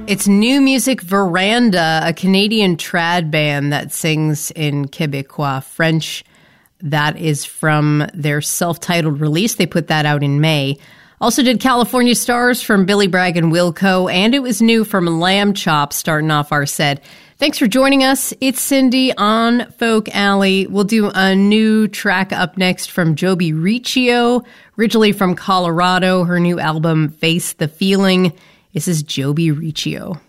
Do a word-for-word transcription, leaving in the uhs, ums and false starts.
It's New Music Veranda, a Canadian trad band that sings in Quebecois French. That is from their self-titled release. They put that out in May. Also did California Stars from Billy Bragg and Wilco, and it was new from Lamb Chop starting off our set. Thanks for joining us. It's Cindy on Folk Alley. We'll do a new track up next from Joby Riccio, originally from Colorado. Her new album, Face the Feeling. This is Joby Riccio.